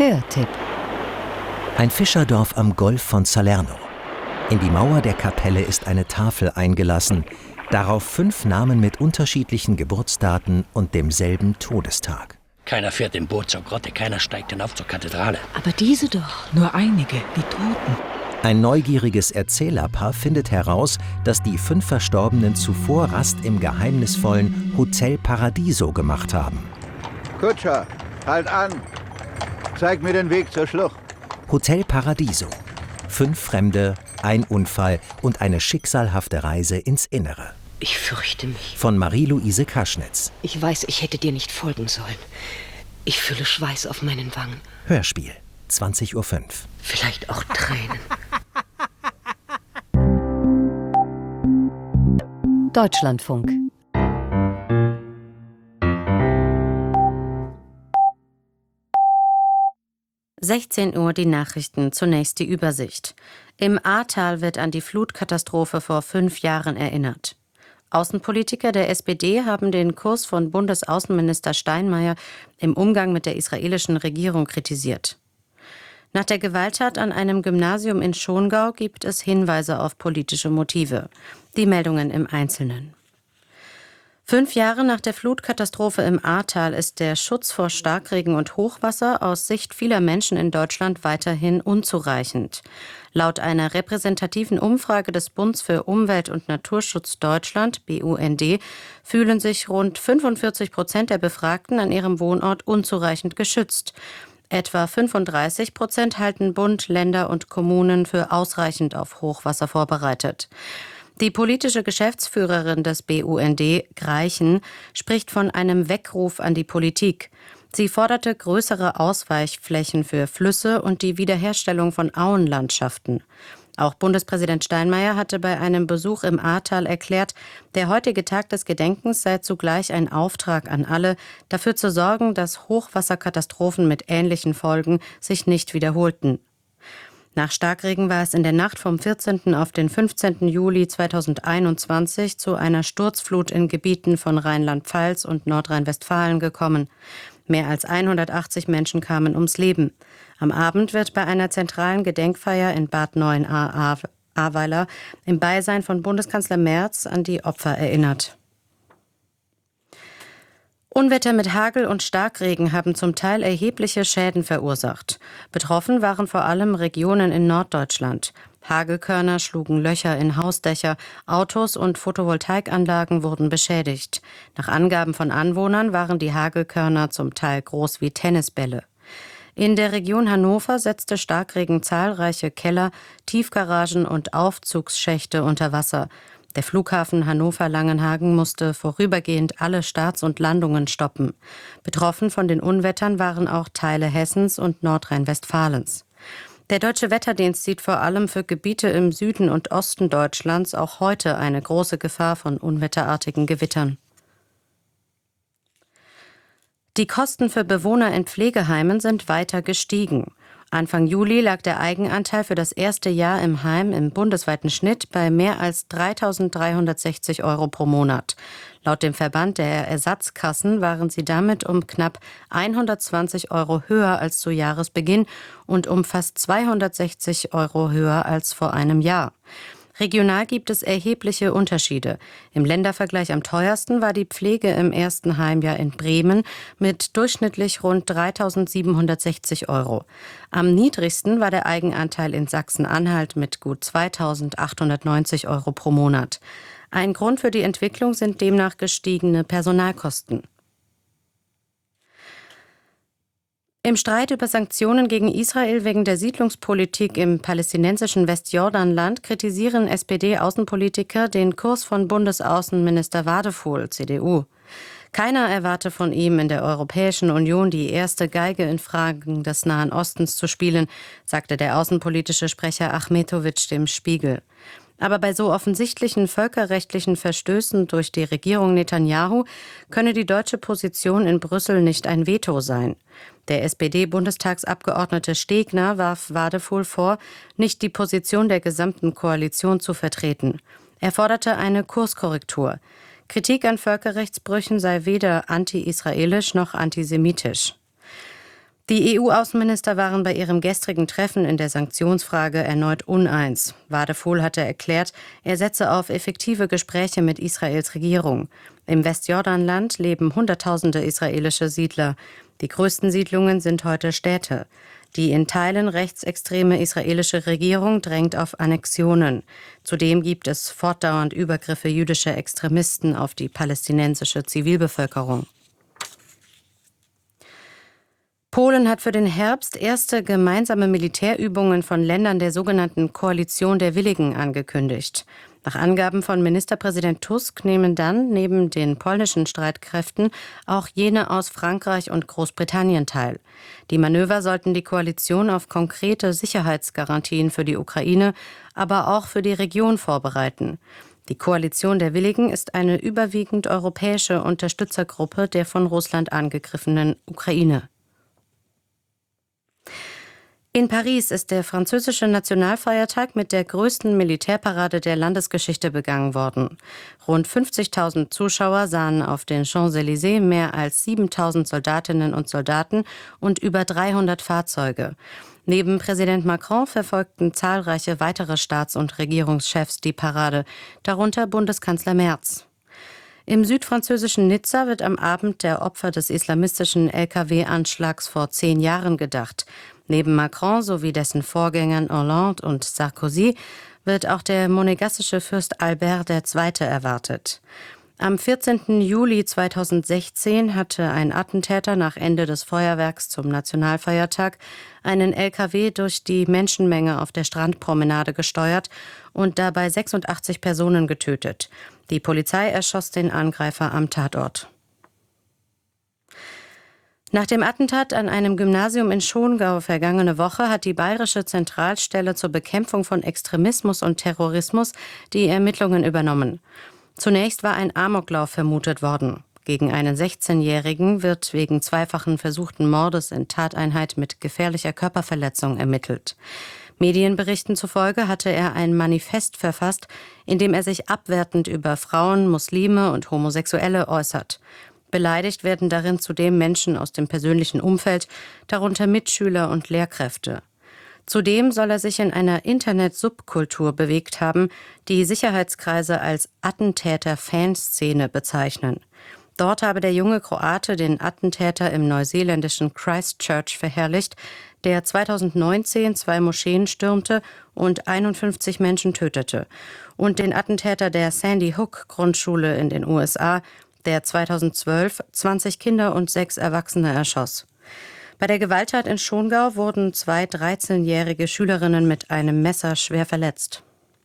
Hörtipp. Ein Fischerdorf am Golf von Salerno. In die Mauer der Kapelle ist eine Tafel eingelassen, darauf 5 Namen mit unterschiedlichen Geburtsdaten und demselben Todestag. Keiner fährt im Boot zur Grotte, keiner steigt hinauf zur Kathedrale. Aber diese doch. Nur einige, die Toten. Ein neugieriges Erzählerpaar findet heraus, dass die 5 Verstorbenen zuvor Rast im geheimnisvollen Hotel Paradiso gemacht haben. Kutscher, halt an! Zeig mir den Weg zur Schlucht. Hotel Paradiso. 5 Fremde, ein Unfall und eine schicksalhafte Reise ins Innere. Ich fürchte mich. Von Marie-Louise Kaschnitz. Ich weiß, ich hätte dir nicht folgen sollen. Ich fühle Schweiß auf meinen Wangen. Hörspiel, 20:05 Uhr. Vielleicht auch Tränen. Deutschlandfunk. Uhr die Nachrichten, zunächst die Übersicht. Im Ahrtal wird an die Flutkatastrophe vor 5 Jahren erinnert. Außenpolitiker der SPD haben den Kurs von Bundesaußenminister Steinmeier im Umgang mit der israelischen Regierung kritisiert. Nach der Gewalttat an einem Gymnasium in Schongau gibt es Hinweise auf politische Motive. Die Meldungen im Einzelnen. 5 Jahre nach der Flutkatastrophe im Ahrtal ist der Schutz vor Starkregen und Hochwasser aus Sicht vieler Menschen in Deutschland weiterhin unzureichend. Laut einer repräsentativen Umfrage des Bunds für Umwelt- und Naturschutz Deutschland, BUND, fühlen sich rund 45% der Befragten an ihrem Wohnort unzureichend geschützt. Etwa 35% halten Bund, Länder und Kommunen für ausreichend auf Hochwasser vorbereitet. Die politische Geschäftsführerin des BUND, Greichen, spricht von einem Weckruf an die Politik. Sie forderte größere Ausweichflächen für Flüsse und die Wiederherstellung von Auenlandschaften. Auch Bundespräsident Steinmeier hatte bei einem Besuch im Ahrtal erklärt, der heutige Tag des Gedenkens sei zugleich ein Auftrag an alle, dafür zu sorgen, dass Hochwasserkatastrophen mit ähnlichen Folgen sich nicht wiederholten. Nach Starkregen war es in der Nacht vom 14. auf den 15. Juli 2021 zu einer Sturzflut in Gebieten von Rheinland-Pfalz und Nordrhein-Westfalen gekommen. Mehr als 180 Menschen kamen ums Leben. Am Abend wird bei einer zentralen Gedenkfeier in Bad Neuenahr-Ahrweiler im Beisein von Bundeskanzler Merz an die Opfer erinnert. Unwetter mit Hagel und Starkregen haben zum Teil erhebliche Schäden verursacht. Betroffen waren vor allem Regionen in Norddeutschland. Hagelkörner schlugen Löcher in Hausdächer, Autos und Photovoltaikanlagen wurden beschädigt. Nach Angaben von Anwohnern waren die Hagelkörner zum Teil groß wie Tennisbälle. In der Region Hannover setzte Starkregen zahlreiche Keller, Tiefgaragen und Aufzugsschächte unter Wasser. Der Flughafen Hannover-Langenhagen musste vorübergehend alle Starts und Landungen stoppen. Betroffen von den Unwettern waren auch Teile Hessens und Nordrhein-Westfalens. Der Deutsche Wetterdienst sieht vor allem für Gebiete im Süden und Osten Deutschlands auch heute eine große Gefahr von unwetterartigen Gewittern. Die Kosten für Bewohner in Pflegeheimen sind weiter gestiegen. Anfang Juli lag der Eigenanteil für das erste Jahr im Heim im bundesweiten Schnitt bei mehr als 3.360 € pro Monat. Laut dem Verband der Ersatzkassen waren sie damit um knapp 120 € höher als zu Jahresbeginn und um fast 260 € höher als vor einem Jahr. Regional gibt es erhebliche Unterschiede. Im Ländervergleich am teuersten war die Pflege im ersten Heimjahr in Bremen mit durchschnittlich rund 3.760 €. Am niedrigsten war der Eigenanteil in Sachsen-Anhalt mit gut 2.890 € pro Monat. Ein Grund für die Entwicklung sind demnach gestiegene Personalkosten. Im Streit über Sanktionen gegen Israel wegen der Siedlungspolitik im palästinensischen Westjordanland kritisieren SPD-Außenpolitiker den Kurs von Bundesaußenminister Wadefuhl, CDU. Keiner erwarte von ihm, in der Europäischen Union die erste Geige in Fragen des Nahen Ostens zu spielen, sagte der außenpolitische Sprecher Achmetovic dem Spiegel. Aber bei so offensichtlichen völkerrechtlichen Verstößen durch die Regierung Netanyahu könne die deutsche Position in Brüssel nicht ein Veto sein. Der SPD-Bundestagsabgeordnete Stegner warf Wadefuhl vor, nicht die Position der gesamten Koalition zu vertreten. Er forderte eine Kurskorrektur. Kritik an Völkerrechtsbrüchen sei weder anti-israelisch noch antisemitisch. Die EU-Außenminister waren bei ihrem gestrigen Treffen in der Sanktionsfrage erneut uneins. Wadephul hatte erklärt, er setze auf effektive Gespräche mit Israels Regierung. Im Westjordanland leben Hunderttausende israelische Siedler. Die größten Siedlungen sind heute Städte. Die in Teilen rechtsextreme israelische Regierung drängt auf Annexionen. Zudem gibt es fortdauernd Übergriffe jüdischer Extremisten auf die palästinensische Zivilbevölkerung. Polen hat für den Herbst erste gemeinsame Militärübungen von Ländern der sogenannten Koalition der Willigen angekündigt. Nach Angaben von Ministerpräsident Tusk nehmen dann neben den polnischen Streitkräften auch jene aus Frankreich und Großbritannien teil. Die Manöver sollten die Koalition auf konkrete Sicherheitsgarantien für die Ukraine, aber auch für die Region vorbereiten. Die Koalition der Willigen ist eine überwiegend europäische Unterstützergruppe der von Russland angegriffenen Ukraine. In Paris ist der französische Nationalfeiertag mit der größten Militärparade der Landesgeschichte begangen worden. Rund 50.000 Zuschauer sahen auf den Champs-Élysées mehr als 7.000 Soldatinnen und Soldaten und über 300 Fahrzeuge. Neben Präsident Macron verfolgten zahlreiche weitere Staats- und Regierungschefs die Parade, darunter Bundeskanzler Merz. Im südfranzösischen Nizza wird am Abend der Opfer des islamistischen LKW-Anschlags vor 10 Jahren gedacht. Neben Macron sowie dessen Vorgängern Hollande und Sarkozy wird auch der monegassische Fürst Albert II. Erwartet. Am 14. Juli 2016 hatte ein Attentäter nach Ende des Feuerwerks zum Nationalfeiertag einen LKW durch die Menschenmenge auf der Strandpromenade gesteuert und dabei 86 Personen getötet. Die Polizei erschoss den Angreifer am Tatort. Nach dem Attentat an einem Gymnasium in Schongau vergangene Woche hat die Bayerische Zentralstelle zur Bekämpfung von Extremismus und Terrorismus die Ermittlungen übernommen. Zunächst war ein Amoklauf vermutet worden. Gegen einen 16-Jährigen wird wegen zweifachen versuchten Mordes in Tateinheit mit gefährlicher Körperverletzung ermittelt. Medienberichten zufolge hatte er ein Manifest verfasst, in dem er sich abwertend über Frauen, Muslime und Homosexuelle äußert. Beleidigt werden darin zudem Menschen aus dem persönlichen Umfeld, darunter Mitschüler und Lehrkräfte. Zudem soll er sich in einer Internet-Subkultur bewegt haben, die Sicherheitskreise als Attentäter-Fanszene bezeichnen. Dort habe der junge Kroate den Attentäter im neuseeländischen Christchurch verherrlicht, der 2019 2 Moscheen stürmte und 51 Menschen tötete, und den Attentäter der Sandy Hook Grundschule in den USA, der 2012 20 Kinder und 6 Erwachsene erschoss. Bei der Gewalttat in Schongau wurden 2 13-jährige Schülerinnen mit einem Messer schwer verletzt.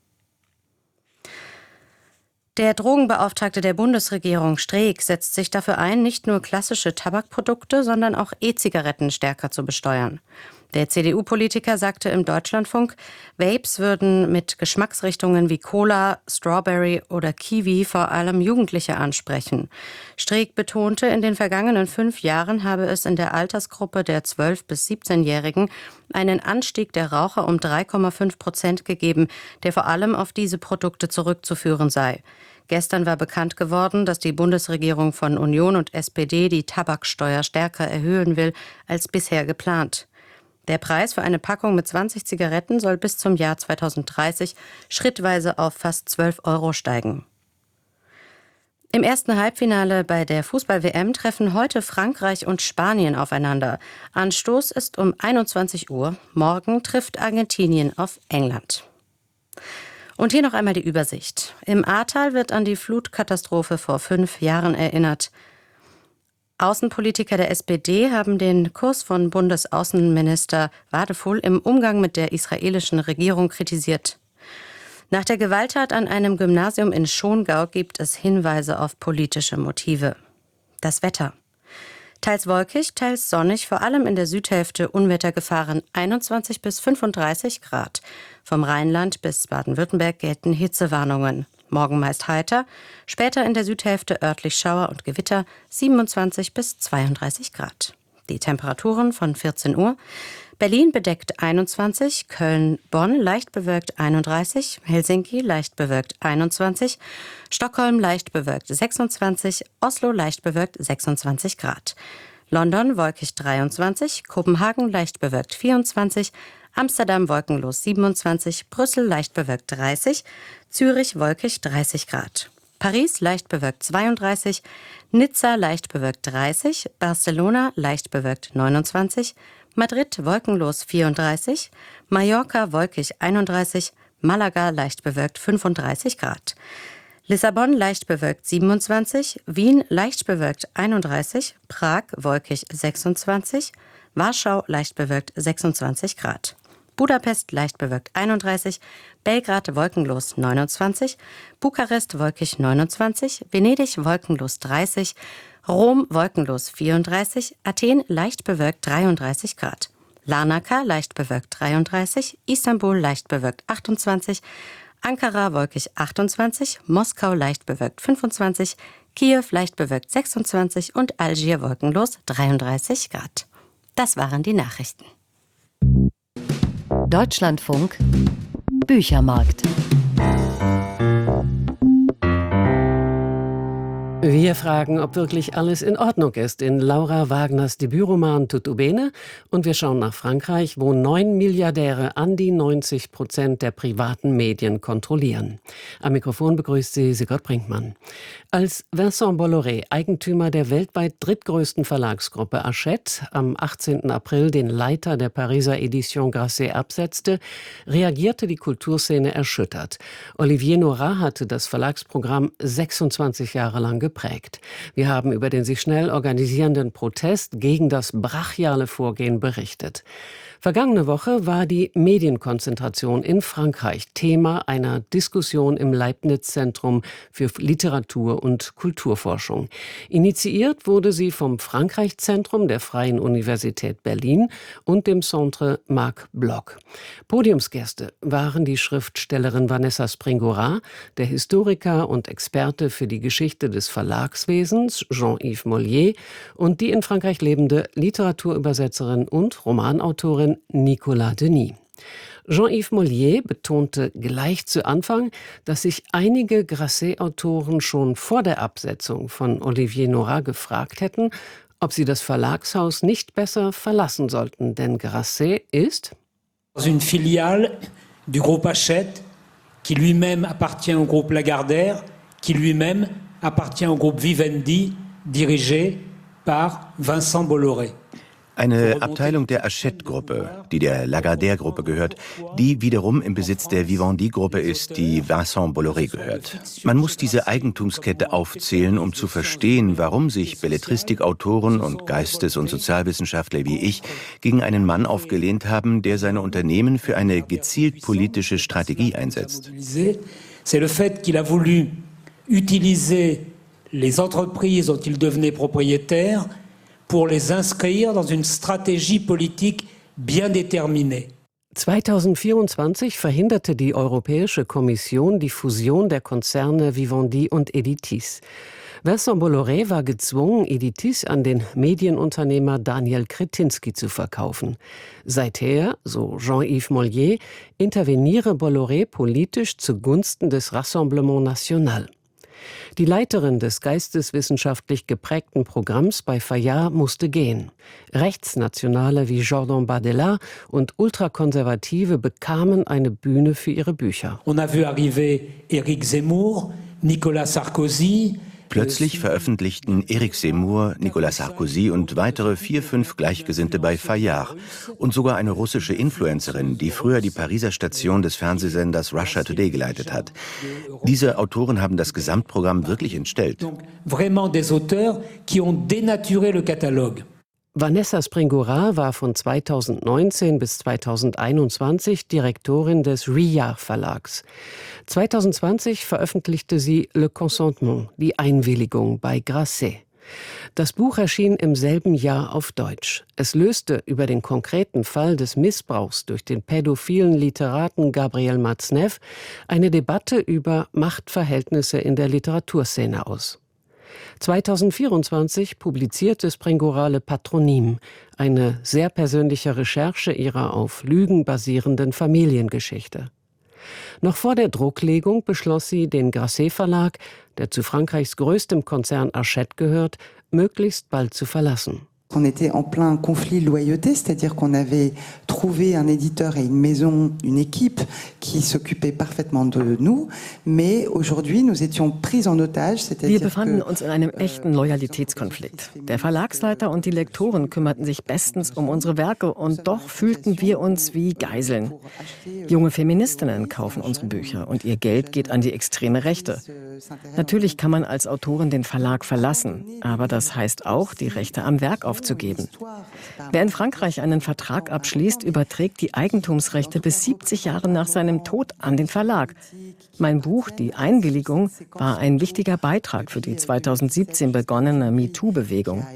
Der Drogenbeauftragte der Bundesregierung, Streeck, setzt sich dafür ein, nicht nur klassische Tabakprodukte, sondern auch E-Zigaretten stärker zu besteuern. Der CDU-Politiker sagte im Deutschlandfunk, Vapes würden mit Geschmacksrichtungen wie Cola, Strawberry oder Kiwi vor allem Jugendliche ansprechen. Streeck betonte, in den vergangenen 5 Jahren habe es in der Altersgruppe der 12- bis 17-Jährigen einen Anstieg der Raucher um 3,5% gegeben, der vor allem auf diese Produkte zurückzuführen sei. Gestern war bekannt geworden, dass die Bundesregierung von Union und SPD die Tabaksteuer stärker erhöhen will als bisher geplant. Der Preis für eine Packung mit 20 Zigaretten soll bis zum Jahr 2030 schrittweise auf fast 12 € steigen. Im ersten Halbfinale bei der Fußball-WM treffen heute Frankreich und Spanien aufeinander. Anstoß ist um 21 Uhr. Morgen trifft Argentinien auf England. Und hier noch einmal die Übersicht. Im Ahrtal wird an die Flutkatastrophe vor 5 Jahren erinnert. Außenpolitiker der SPD haben den Kurs von Bundesaußenminister Wadephul im Umgang mit der israelischen Regierung kritisiert. Nach der Gewalttat an einem Gymnasium in Schongau gibt es Hinweise auf politische Motive. Das Wetter. Teils wolkig, teils sonnig, vor allem in der Südhälfte Unwettergefahren 21 bis 35 Grad. Vom Rheinland bis Baden-Württemberg gelten Hitzewarnungen. Morgen meist heiter, später in der Südhälfte örtlich Schauer und Gewitter 27 bis 32 Grad. Die Temperaturen von 14 Uhr. Berlin bedeckt 21, Köln, Bonn leicht bewölkt 31, Helsinki leicht bewölkt 21, Stockholm leicht bewölkt 26, Oslo leicht bewölkt 26 Grad. London wolkig 23, Kopenhagen leicht bewölkt 24, Amsterdam wolkenlos 27, Brüssel leicht bewölkt 30, Zürich wolkig 30 Grad. Paris leicht bewölkt 32, Nizza leicht bewölkt 30, Barcelona leicht bewölkt 29, Madrid wolkenlos 34, Mallorca wolkig 31, Malaga leicht bewölkt 35 Grad. Lissabon leicht bewölkt 27, Wien leicht bewölkt 31, Prag wolkig 26, Warschau leicht bewölkt 26 Grad. Budapest leicht bewölkt 31, Belgrad wolkenlos 29, Bukarest wolkig 29, Venedig wolkenlos 30, Rom wolkenlos 34, Athen leicht bewölkt 33 Grad. Larnaca leicht bewölkt 33, Istanbul leicht bewölkt 28, Ankara wolkig 28, Moskau leicht bewölkt 25, Kiew leicht bewölkt 26 und Algier wolkenlos 33 Grad. Das waren die Nachrichten. Deutschlandfunk Büchermarkt. Wir fragen, ob wirklich alles in Ordnung ist in Laura Wagners Debütroman Tutto Bene. Und wir schauen nach Frankreich, wo 9 Milliardäre an die 90% der privaten Medien kontrollieren. Am Mikrofon begrüßt sie Sigurd Brinkmann. Als Vincent Bolloré, Eigentümer der weltweit drittgrößten Verlagsgruppe Hachette, am 18. April den Leiter der Pariser Edition Grasset absetzte, reagierte die Kulturszene erschüttert. Olivier Nora hatte das Verlagsprogramm 26 Jahre lang geprägt. Wir haben über den sich schnell organisierenden Protest gegen das brachiale Vorgehen berichtet. Vergangene Woche war die Medienkonzentration in Frankreich Thema einer Diskussion im Leibniz-Zentrum für Literatur- und Kulturforschung. Initiiert wurde sie vom Frankreich-Zentrum der Freien Universität Berlin und dem Centre Marc Bloch. Podiumsgäste waren die Schriftstellerin Vanessa Springora, der Historiker und Experte für die Geschichte des Verlagswesens Jean-Yves Mollier und die in Frankreich lebende Literaturübersetzerin und Romanautorin Nicolas Denis. Jean-Yves Mollier betonte gleich zu Anfang, dass sich einige Grasset-Autoren schon vor der Absetzung von Olivier Nora gefragt hätten, ob sie das Verlagshaus nicht besser verlassen sollten, denn Grasset ist une filiale du groupe Hachette, qui lui-même appartient au groupe Lagardère, qui lui-même appartient au groupe Vivendi, dirigé par Vincent Bolloré. Eine Abteilung der Hachette-Gruppe, die der Lagardère-Gruppe gehört, die wiederum im Besitz der Vivendi-Gruppe ist, die Vincent Bolloré gehört. Man muss diese Eigentumskette aufzählen, um zu verstehen, warum sich Belletristikautoren und Geistes- und Sozialwissenschaftler wie ich gegen einen Mann aufgelehnt haben, der seine Unternehmen für eine gezielt politische Strategie einsetzt. C'est le fait qu'il a voulu utiliser les entreprises dont il devenait propriétaire pour les inscrire dans une stratégie politique bien déterminée. 2024 verhinderte die Europäische Kommission die Fusion der Konzerne Vivendi und Editis. Vincent Bolloré war gezwungen, Editis an den Medienunternehmer Daniel Kretinsky zu verkaufen. Seither, so Jean-Yves Mollier, interveniere Bolloré politisch zugunsten des Rassemblement National. Die Leiterin des geisteswissenschaftlich geprägten Programms bei Fayard musste gehen. Rechtsnationale wie Jordan Bardella und Ultrakonservative bekamen eine Bühne für ihre Bücher. On a vu arriver Éric Zemmour, Nicolas Sarkozy. Plötzlich veröffentlichten Éric Zemmour, Nicolas Sarkozy und weitere 4, 5 Gleichgesinnte bei Fayard. Und sogar eine russische Influencerin, die früher die Pariser Station des Fernsehsenders Russia Today geleitet hat. Diese Autoren haben das Gesamtprogramm wirklich entstellt. Vraiment des auteurs qui ont dénaturé le catalogue. Vanessa Springora war von 2019 bis 2021 Direktorin des Riyar Verlags. 2020 veröffentlichte sie Le Consentement, die Einwilligung bei Grasset. Das Buch erschien im selben Jahr auf Deutsch. Es löste über den konkreten Fall des Missbrauchs durch den pädophilen Literaten Gabriel Matzneff eine Debatte über Machtverhältnisse in der Literaturszene aus. 2024 publizierte Springora Le Patronym, eine sehr persönliche Recherche ihrer auf Lügen basierenden Familiengeschichte. Noch vor der Drucklegung beschloss sie, den Grasset-Verlag, der zu Frankreichs größtem Konzern Hachette gehört, möglichst bald zu verlassen. On était en plein conflit de loyauté, c'est-à-dire qu'on avait trouvé un éditeur et une maison, une équipe qui s'occupait parfaitement de nous, mais aujourd'hui nous étions pris en otage, c'est-à-dire Wir befanden uns in einem echten Loyalitätskonflikt. Der Verlagsleiter und die Lektoren kümmerten sich bestens um unsere Werke und doch fühlten wir uns wie Geiseln. Junge Feministinnen kaufen unsere Bücher und ihr Geld geht an die extreme Rechte. Natürlich kann man als Autorin den Verlag verlassen, aber das heißt auch, die Rechte am Werk aufzugeben. Wer in Frankreich einen Vertrag abschließt, überträgt die Eigentumsrechte bis 70 Jahre nach seinem Tod an den Verlag. Mein Buch Die Einwilligung war ein wichtiger Beitrag für die 2017 begonnene MeToo-Bewegung.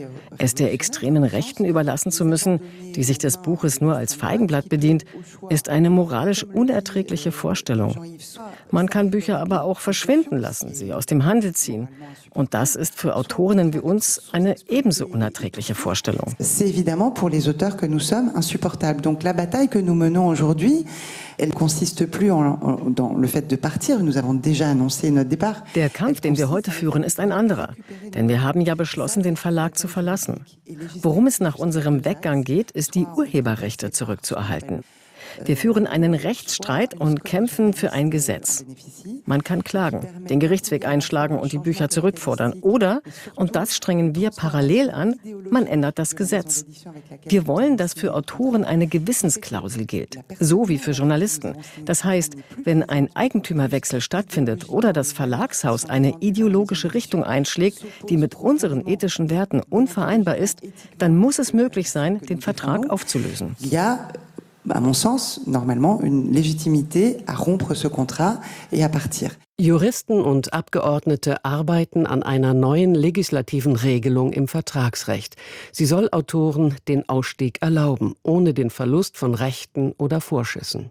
Es der extremen Rechten überlassen zu müssen, die sich des Buches nur als Feigenblatt bedient, ist eine moralisch unerträgliche Vorstellung. Man kann Bücher aber auch verschwinden lassen, sie aus dem Handel ziehen. Und das ist für Autorinnen wie uns eine ebenso unerträgliche Vorstellung. C'est évidemment pour les auteurs que nous sommes insupportable. Donc la bataille que nous menons aujourd'hui, elle consiste plus dans le fait de partir. Nous avons déjà annoncé notre départ. Der Kampf, den wir heute führen, ist ein anderer. Denn wir haben ja beschlossen, den Verlag zu verlassen. Worum es nach unserem Weggang geht, ist die Urheberrechte zurückzuerhalten. Wir führen einen Rechtsstreit und kämpfen für ein Gesetz. Man kann klagen, den Gerichtsweg einschlagen und die Bücher zurückfordern. Oder, und das strengen wir parallel an, man ändert das Gesetz. Wir wollen, dass für Autoren eine Gewissensklausel gilt, so wie für Journalisten. Das heißt, wenn ein Eigentümerwechsel stattfindet oder das Verlagshaus eine ideologische Richtung einschlägt, die mit unseren ethischen Werten unvereinbar ist, dann muss es möglich sein, den Vertrag aufzulösen. Ja. À mon sens, normalement, une légitimité à rompre ce contrat et à partir. Juristen und Abgeordnete arbeiten an einer neuen legislativen Regelung im Vertragsrecht. Sie soll Autoren den Ausstieg erlauben, ohne den Verlust von Rechten oder Vorschüssen.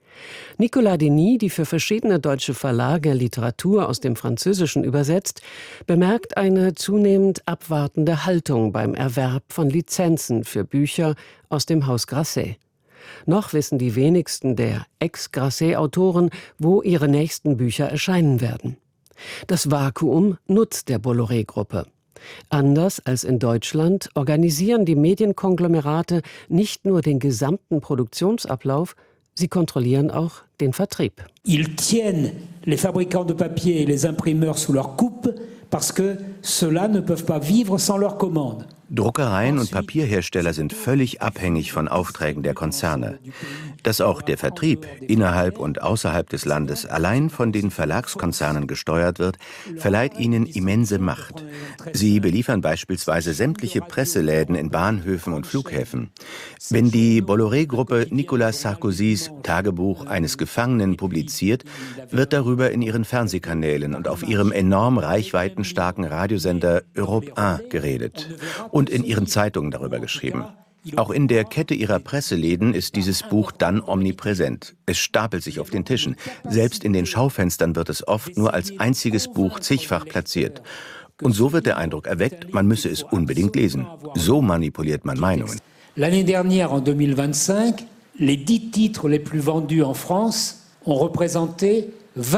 Nicolas Denis, die für verschiedene deutsche Verlage Literatur aus dem Französischen übersetzt, bemerkt eine zunehmend abwartende Haltung beim Erwerb von Lizenzen für Bücher aus dem Haus Grasset. Noch wissen die wenigsten der Ex-Grasset-Autoren, wo ihre nächsten Bücher erscheinen werden. Das Vakuum nutzt der Bolloré-Gruppe. Anders als in Deutschland organisieren die Medienkonglomerate nicht nur den gesamten Produktionsablauf, sie kontrollieren auch den Vertrieb. Ils tiennent les fabricants de papier et les imprimeurs sous leur coupe parce que ceux-là ne peuvent pas vivre sans leurs commandes. Druckereien und Papierhersteller sind völlig abhängig von Aufträgen der Konzerne. Dass auch der Vertrieb innerhalb und außerhalb des Landes allein von den Verlagskonzernen gesteuert wird, verleiht ihnen immense Macht. Sie beliefern beispielsweise sämtliche Presseläden in Bahnhöfen und Flughäfen. Wenn die Bolloré-Gruppe Nicolas Sarkozys Tagebuch eines Gefangenen publiziert, wird darüber in ihren Fernsehkanälen und auf ihrem enorm reichweitenstarken Radiosender Europe 1 geredet und in ihren Zeitungen darüber geschrieben. Auch in der Kette ihrer Presseläden ist dieses Buch dann omnipräsent. Es stapelt sich auf den Tischen. Selbst in den Schaufenstern wird es oft nur als einziges Buch zigfach platziert. Und so wird der Eindruck erweckt, man müsse es unbedingt lesen. So manipuliert man Meinungen. L'année dernière, en 2025, les 10 titres les plus vendus en France ont représenté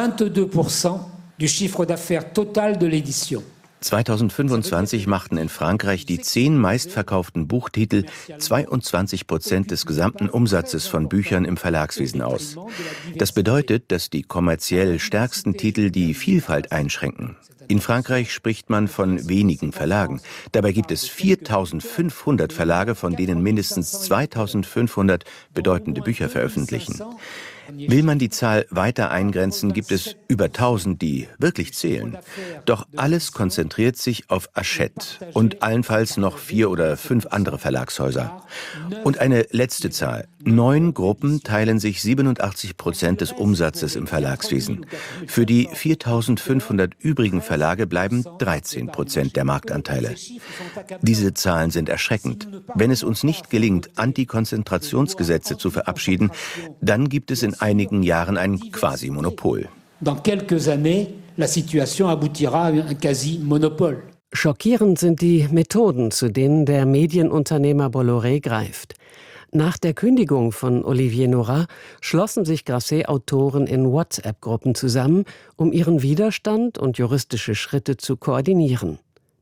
22% du chiffre d'affaires total de l'édition. 2025 machten in Frankreich die 10 meistverkauften Buchtitel 22% des gesamten Umsatzes von Büchern im Verlagswesen aus. Das bedeutet, dass die kommerziell stärksten Titel die Vielfalt einschränken. In Frankreich spricht man von wenigen Verlagen. Dabei gibt es 4.500 Verlage, von denen mindestens 2.500 bedeutende Bücher veröffentlichen. Will man die Zahl weiter eingrenzen, gibt es über 1000, die wirklich zählen. Doch alles konzentriert sich auf Hachette und allenfalls noch 4 oder 5 andere Verlagshäuser. Und eine letzte Zahl. 9 Gruppen teilen sich 87% des Umsatzes im Verlagswesen. Für die 4.500 übrigen Verlage bleiben 13% der Marktanteile. Diese Zahlen sind erschreckend. Wenn es uns nicht gelingt, Antikonzentrationsgesetze zu verabschieden, dann gibt es in einigen Jahren ein Quasi-Monopol. Dans quelques années, la situation aboutira à un quasi-monopole. Schockierend sind die Methoden, zu denen der Medienunternehmer Bolloré greift. Nach der Kündigung von Olivier Nora schlossen sich Grasset-Autoren in WhatsApp-Gruppen zusammen, um ihren Widerstand und juristische Schritte zu koordinieren.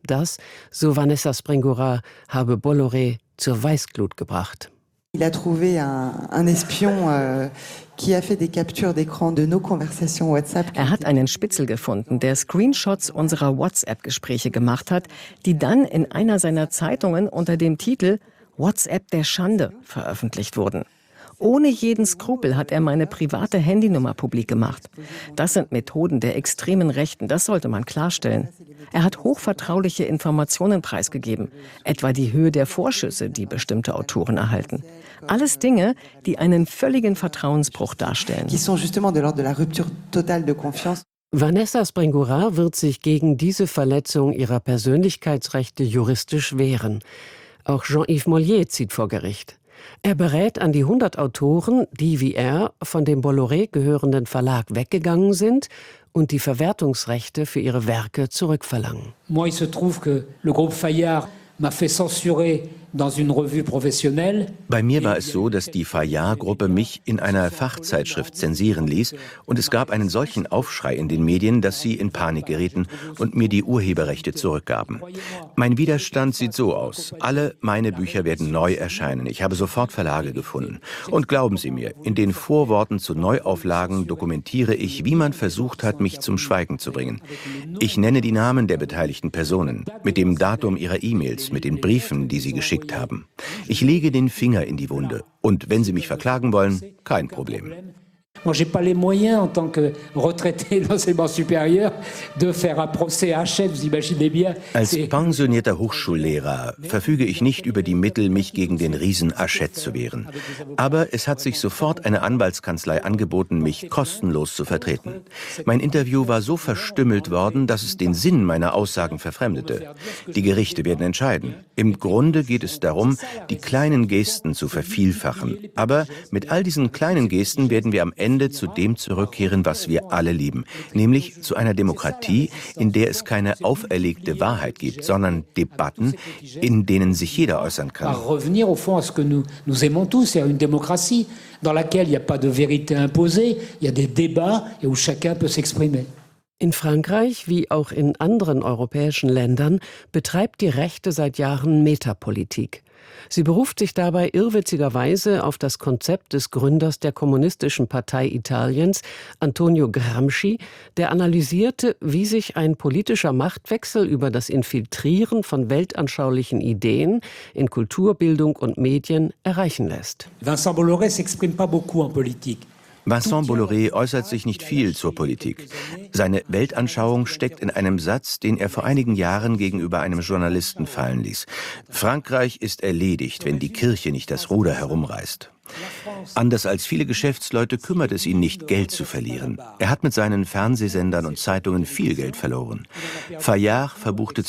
Das, so Vanessa Springora, habe Bolloré zur Weißglut gebracht. Il a trouvé un espion qui a fait des captures d'écran de nos conversations WhatsApp. Er hat einen Spitzel gefunden, der Screenshots unserer WhatsApp-Gespräche gemacht hat, die dann in einer seiner Zeitungen unter dem Titel WhatsApp der Schande veröffentlicht wurden. Ohne jeden Skrupel hat er meine private Handynummer publik gemacht. Das sind Methoden der extremen Rechten, das sollte man klarstellen. Er hat hochvertrauliche Informationen preisgegeben, etwa die Höhe der Vorschüsse, die bestimmte Autoren erhalten. Alles Dinge, die einen völligen Vertrauensbruch darstellen. Qui sont justement de l'ordre de la rupture totale de confiance. Vanessa Springora wird sich gegen diese Verletzung ihrer Persönlichkeitsrechte juristisch wehren. Auch Jean-Yves Mollier zieht vor Gericht. Er berät an die 100 Autoren, die wie er von dem Bolloré gehörenden Verlag weggegangen sind und die Verwertungsrechte für ihre Werke zurückverlangen. Moi, il se trouve que le groupe Fayard m'a fait censurer dans une revue professionnelle. Bei mir war es so, dass die Fayard-Gruppe mich in einer Fachzeitschrift zensieren ließ und es gab einen solchen Aufschrei in den Medien, dass sie in Panik gerieten und mir die Urheberrechte zurückgaben. Mein Widerstand sieht so aus. Alle meine Bücher werden neu erscheinen. Ich habe sofort Verlage gefunden. Und glauben Sie mir, in den Vorworten zu Neuauflagen dokumentiere ich, wie man versucht hat, mich zum Schweigen zu bringen. Ich nenne die Namen der beteiligten Personen, mit dem Datum ihrer E-Mails, mit den Briefen, die sie geschickt haben. Ich lege den Finger in die Wunde. Und wenn Sie mich verklagen wollen, kein Problem. Moi, j'ai pas les moyens, en tant que retraité de l'enseignement supérieur, de faire un procès à Hachette, vous imaginez bien. Als pensionierter Hochschullehrer verfüge ich nicht über die Mittel, mich gegen den Riesen Hachette zu wehren. Aber es hat sich sofort eine Anwaltskanzlei angeboten, mich kostenlos zu vertreten. Mein Interview war so verstümmelt worden, dass es den Sinn meiner Aussagen verfremdete. Die Gerichte werden entscheiden. Im Grunde geht es darum, die kleinen Gesten zu vervielfachen. Aber mit all diesen kleinen Gesten werden wir am Ende zu dem zurückkehren, was wir alle lieben, nämlich zu einer Demokratie, in der es keine auferlegte Wahrheit gibt, sondern Debatten, in denen sich jeder äußern kann. Revenir au fond à ce que nous aimons tous, c'est une démocratie dans laquelle il n'y a pas de vérité imposée, il y a des débats et où chacun peut s'exprimer. In Frankreich, wie auch in anderen europäischen Ländern, betreibt die Rechte seit Jahren Metapolitik. Sie beruft sich dabei irrwitzigerweise auf das Konzept des Gründers der Kommunistischen Partei Italiens, Antonio Gramsci, der analysierte, wie sich ein politischer Machtwechsel über das Infiltrieren von weltanschaulichen Ideen in Kultur, Bildung und Medien erreichen lässt. Vincent Bolloré s'exprime pas beaucoup en politique. Vincent Bolloré äußert sich nicht viel zur Politik. Seine Weltanschauung steckt in einem Satz, den er vor einigen Jahren gegenüber einem Journalisten fallen ließ. Frankreich ist erledigt, wenn die Kirche nicht das Ruder herumreißt. Anders als viele Geschäftsleute kümmert es ihn nicht, Geld zu verlieren. Er hat mit seinen Fernsehsendern und Zeitungen viel Geld verloren. Fayard verbuchte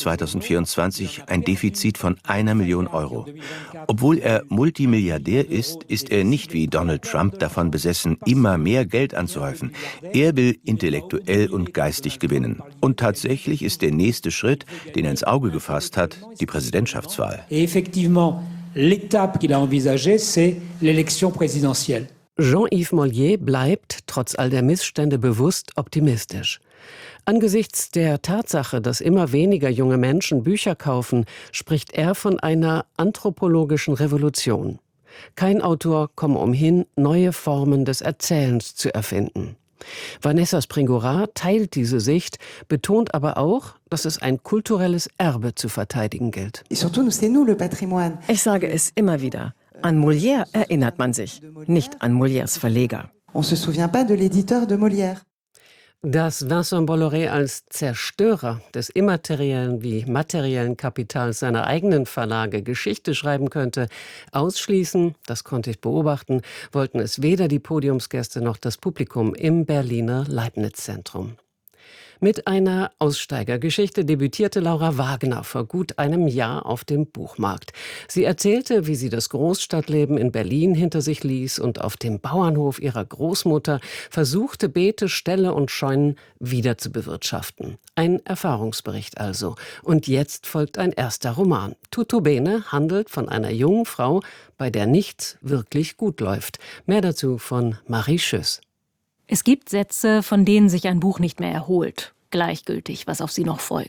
2024 ein Defizit von 1 Million Euro. Obwohl er Multimilliardär ist, ist er nicht wie Donald Trump davon besessen, immer mehr Geld anzuhäufen. Er will intellektuell und geistig gewinnen. Und tatsächlich ist der nächste Schritt, den er ins Auge gefasst hat, die Präsidentschaftswahl. L'étape qu'il a envisagée, c'est l'élection présidentielle. Jean-Yves Mollier bleibt, trotz all der Missstände, bewusst optimistisch. Angesichts der Tatsache, dass immer weniger junge Menschen Bücher kaufen, spricht er von einer anthropologischen Revolution. Kein Autor komme umhin, neue Formen des Erzählens zu erfinden. Vanessa Springora teilt diese Sicht, betont aber auch, dass es ein kulturelles Erbe zu verteidigen gilt. Ich sage es immer wieder. An Molière erinnert man sich, nicht an Molières Verleger. On se souvient pas de l'éditeur de Molière. Dass Vincent Bolloré als Zerstörer des immateriellen wie materiellen Kapitals seiner eigenen Verlage Geschichte schreiben könnte, ausschließen, das konnte ich beobachten, wollten es weder die Podiumsgäste noch das Publikum im Berliner Leibniz-Zentrum. Mit einer Aussteigergeschichte debütierte Laura Wagner vor gut einem Jahr auf dem Buchmarkt. Sie erzählte, wie sie das Großstadtleben in Berlin hinter sich ließ und auf dem Bauernhof ihrer Großmutter versuchte, Beete, Ställe und Scheunen wieder zu bewirtschaften. Ein Erfahrungsbericht also. Und jetzt folgt ein erster Roman. Tutto Bene handelt von einer jungen Frau, bei der nichts wirklich gut läuft. Mehr dazu von Marie Schüss. Es gibt Sätze, von denen sich ein Buch nicht mehr erholt. Gleichgültig, was auf sie noch folgt.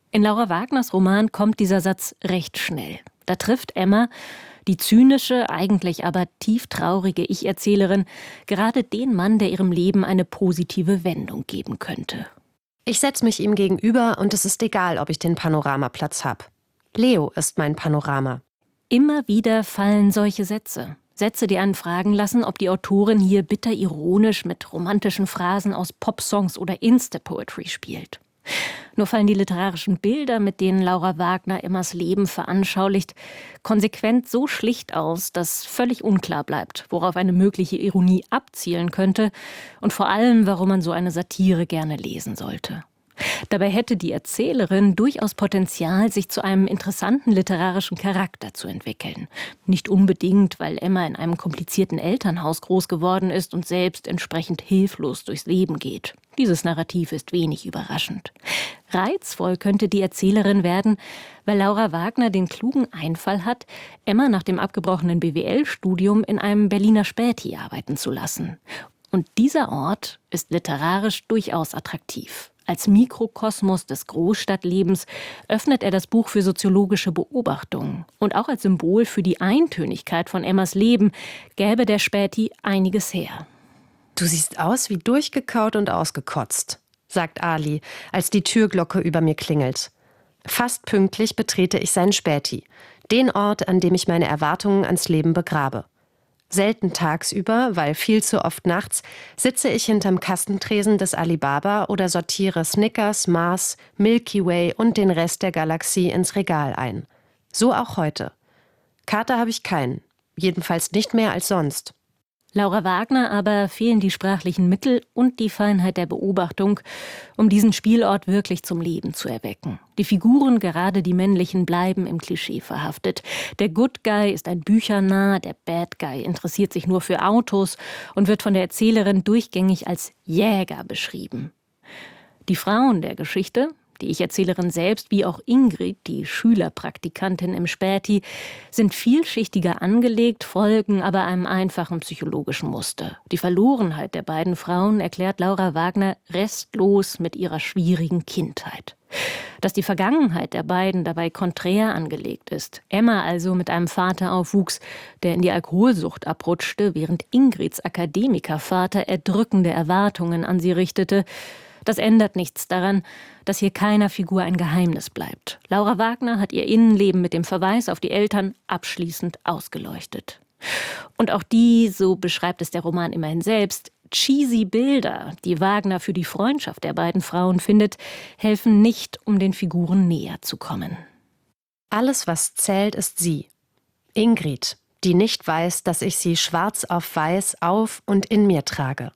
In Laura Wagners Roman kommt dieser Satz recht schnell. Da trifft Emma, die zynische, eigentlich aber tief traurige Ich-Erzählerin, gerade den Mann, der ihrem Leben eine positive Wendung geben könnte. Ich setze mich ihm gegenüber und es ist egal, ob ich den Panoramaplatz habe. Leo ist mein Panorama. Immer wieder fallen solche Sätze. Sätze, die einen fragen lassen, ob die Autorin hier bitter ironisch mit romantischen Phrasen aus Popsongs oder Insta-Poetry spielt. Nur fallen die literarischen Bilder, mit denen Laura Wagner Emmas Leben veranschaulicht, konsequent so schlicht aus, dass völlig unklar bleibt, worauf eine mögliche Ironie abzielen könnte und vor allem, warum man so eine Satire gerne lesen sollte. Dabei hätte die Erzählerin durchaus Potenzial, sich zu einem interessanten literarischen Charakter zu entwickeln. Nicht unbedingt, weil Emma in einem komplizierten Elternhaus groß geworden ist und selbst entsprechend hilflos durchs Leben geht. Dieses Narrativ ist wenig überraschend. Reizvoll könnte die Erzählerin werden, weil Laura Wagner den klugen Einfall hat, Emma nach dem abgebrochenen BWL-Studium in einem Berliner Späti arbeiten zu lassen. Und dieser Ort ist literarisch durchaus attraktiv. Als Mikrokosmos des Großstadtlebens öffnet er das Buch für soziologische Beobachtungen. Und auch als Symbol für die Eintönigkeit von Emmas Leben gäbe der Späti einiges her. Du siehst aus wie durchgekaut und ausgekotzt, sagt Ali, als die Türglocke über mir klingelt. Fast pünktlich betrete ich seinen Späti, den Ort, an dem ich meine Erwartungen ans Leben begrabe. Selten tagsüber, weil viel zu oft nachts, sitze ich hinterm Kassentresen des Alibaba oder sortiere Snickers, Mars, Milky Way und den Rest der Galaxie ins Regal ein. So auch heute. Kater habe ich keinen, jedenfalls nicht mehr als sonst. Laura Wagner aber fehlen die sprachlichen Mittel und die Feinheit der Beobachtung, um diesen Spielort wirklich zum Leben zu erwecken. Die Figuren, gerade die männlichen, bleiben im Klischee verhaftet. Der Good Guy ist ein Büchernah, der Bad Guy interessiert sich nur für Autos und wird von der Erzählerin durchgängig als Jäger beschrieben. Die Frauen der Geschichte, die Ich-Erzählerin selbst, wie auch Ingrid, die Schülerpraktikantin im Späti, sind vielschichtiger angelegt, folgen aber einem einfachen psychologischen Muster. Die Verlorenheit der beiden Frauen erklärt Laura Wagner restlos mit ihrer schwierigen Kindheit. Dass die Vergangenheit der beiden dabei konträr angelegt ist, Emma also mit einem Vater aufwuchs, der in die Alkoholsucht abrutschte, während Ingrids Akademikervater erdrückende Erwartungen an sie richtete, das ändert nichts daran, dass hier keiner Figur ein Geheimnis bleibt. Laura Wagner hat ihr Innenleben mit dem Verweis auf die Eltern abschließend ausgeleuchtet. Und auch die, so beschreibt es der Roman immerhin selbst, cheesy Bilder, die Wagner für die Freundschaft der beiden Frauen findet, helfen nicht, um den Figuren näher zu kommen. Alles, was zählt, ist sie. Ingrid, die nicht weiß, dass ich sie schwarz auf weiß auf und in mir trage.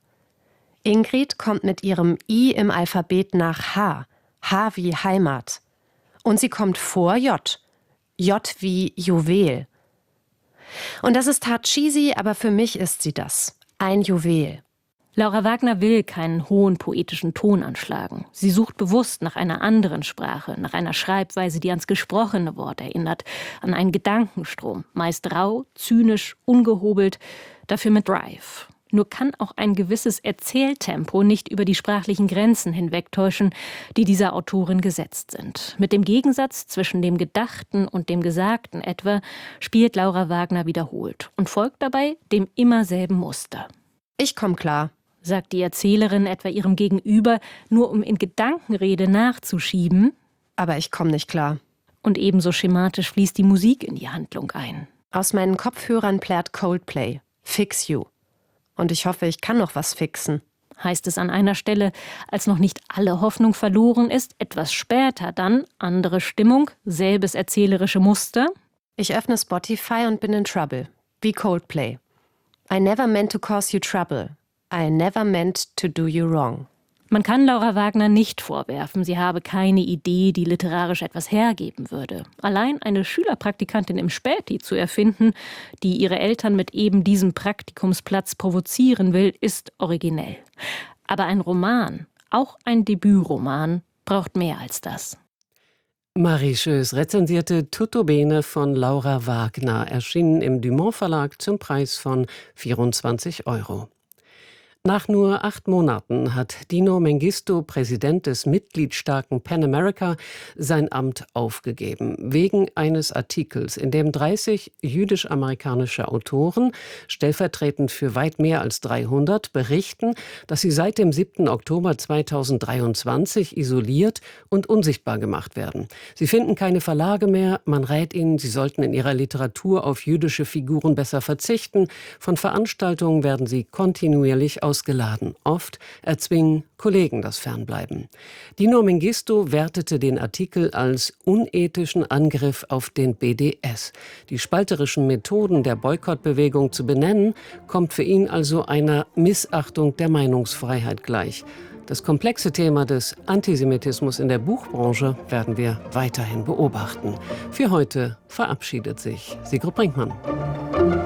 Ingrid kommt mit ihrem I im Alphabet nach H. H wie Heimat. Und sie kommt vor J. J wie Juwel. Und das ist hart cheesy, aber für mich ist sie das. Ein Juwel. Laura Wagner will keinen hohen poetischen Ton anschlagen. Sie sucht bewusst nach einer anderen Sprache, nach einer Schreibweise, die ans gesprochene Wort erinnert, an einen Gedankenstrom, meist rau, zynisch, ungehobelt, dafür mit Drive. Nur kann auch ein gewisses Erzähltempo nicht über die sprachlichen Grenzen hinwegtäuschen, die dieser Autorin gesetzt sind. Mit dem Gegensatz zwischen dem Gedachten und dem Gesagten etwa spielt Laura Wagner wiederholt und folgt dabei dem immer selben Muster. Ich komm klar, sagt die Erzählerin etwa ihrem Gegenüber, nur um in Gedankenrede nachzuschieben. Aber ich komm nicht klar. Und ebenso schematisch fließt die Musik in die Handlung ein. Aus meinen Kopfhörern plärt Coldplay, Fix You. Und ich hoffe, ich kann noch was fixen. Heißt es an einer Stelle, als noch nicht alle Hoffnung verloren ist, etwas später dann andere Stimmung, selbes erzählerische Muster. Ich öffne Spotify und bin in Trouble, wie Coldplay. I never meant to cause you trouble. I never meant to do you wrong. Man kann Laura Wagner nicht vorwerfen, sie habe keine Idee, die literarisch etwas hergeben würde. Allein eine Schülerpraktikantin im Späti zu erfinden, die ihre Eltern mit eben diesem Praktikumsplatz provozieren will, ist originell. Aber ein Roman, auch ein Debütroman, braucht mehr als das. Marie Schöß rezensierte Tutto Bene von Laura Wagner, erschienen im Dumont Verlag zum Preis von 24 €. Nach nur 8 Monaten hat Dino Mengistu, Präsident des mitgliedsstarken PEN America, sein Amt aufgegeben. Wegen eines Artikels, in dem 30 jüdisch-amerikanische Autoren, stellvertretend für weit mehr als 300, berichten, dass sie seit dem 7. Oktober 2023 isoliert und unsichtbar gemacht werden. Sie finden keine Verlage mehr. Man rät ihnen, sie sollten in ihrer Literatur auf jüdische Figuren besser verzichten. Von Veranstaltungen werden sie kontinuierlich ausgeladen. Oft erzwingen Kollegen das Fernbleiben. Dino Mengistu wertete den Artikel als unethischen Angriff auf den BDS. Die spalterischen Methoden der Boykottbewegung zu benennen, kommt für ihn also einer Missachtung der Meinungsfreiheit gleich. Das komplexe Thema des Antisemitismus in der Buchbranche werden wir weiterhin beobachten. Für heute verabschiedet sich Sigrid Brinkmann.